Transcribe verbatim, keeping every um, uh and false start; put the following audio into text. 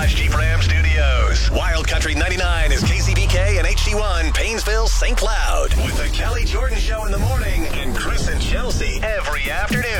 Dodge Jeep Ram Studios. Wild Country ninety-nine is K Z B K and H C one, Paynesville, Saint Cloud. With the Kelly Jordan Show in the morning and Chris and Chelsea every afternoon.